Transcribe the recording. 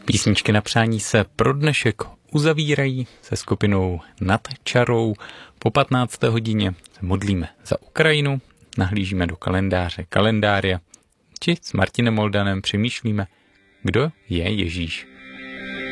Písničky na přání se pro dnešek uzavírají se skupinou Nad čarou. Po 15. hodině se modlíme za Ukrajinu, nahlížíme do kalendáře kalendária, či s Martinem Moldanem přemýšlíme, kdo je Ježíš.